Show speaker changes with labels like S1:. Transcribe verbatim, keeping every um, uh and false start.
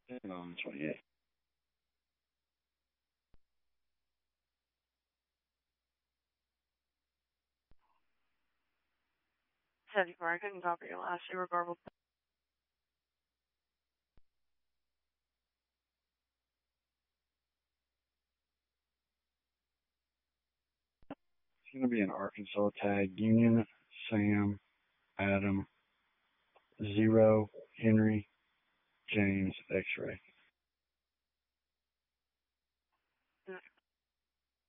S1: And on twenty-eight.
S2: seventy-four, I couldn't copy your last. You were garbled.
S1: It's going to be an Arkansas tag. Union, Sam, Adam, Zero, Henry, James, X-Ray.